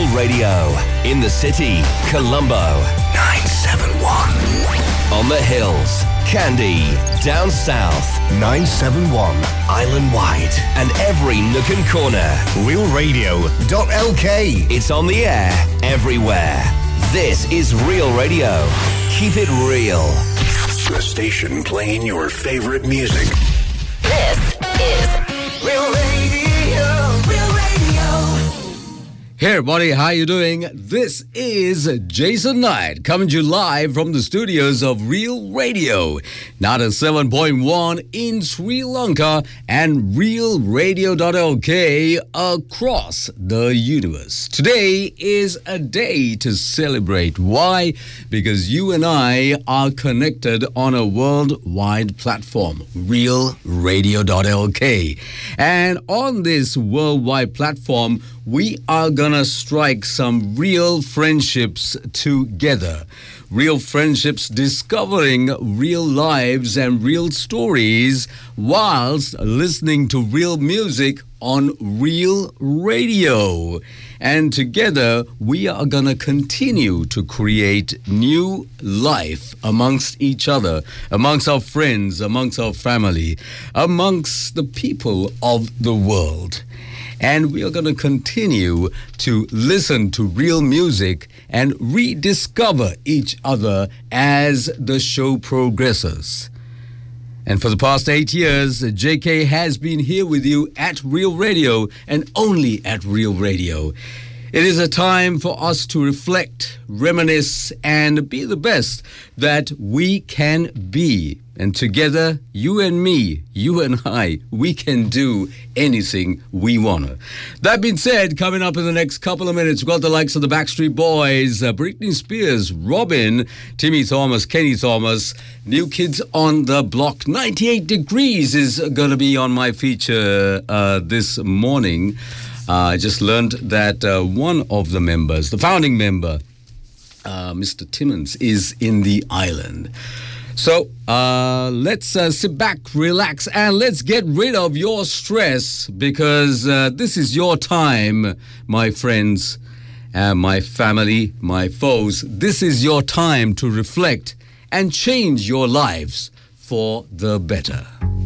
Radio. In the city, Colombo, 971. On the hills, Kandy. Down south, 971. Island wide. And every nook and corner. realradio.lk. It's on the air everywhere. This is Real Radio. Keep it real. The station playing your favorite music. This is Real Radio. Real Radio. Hey everybody, how you doing? This is Jason Knight coming to you live from the studios of Real Radio, 97.1 in Sri Lanka and realradio.lk across the universe. Today is a day to celebrate. Why? Because you and I are connected on a worldwide platform, realradio.lk. And on this worldwide platform, we are gonna strike some real friendships together. Real friendships, discovering real lives and real stories whilst listening to real music on Real Radio. And together, we are gonna continue to create new life amongst each other, amongst our friends, amongst our family, amongst the people of the world. And we are going to continue to listen to real music and rediscover each other as the show progresses. And for the past 8 years, JK has been here with you at Real Radio and only at Real Radio. It is a time for us to reflect, reminisce, and be the best that we can be. And together, you and me, you and I, we can do anything we want to. That being said, coming up in the next couple of minutes, we've got the likes of the Backstreet Boys, Britney Spears, Robin, Timmy Thomas, Kenny Thomas, New Kids on the Block. 98 Degrees is going to be on my feature this morning. I just learned that one of the members, the founding member, Mr. Timmons, is in the island. So let's sit back, relax, and let's get rid of your stress because this is your time, my friends, my family, my foes. This is your time to reflect and change your lives for the better.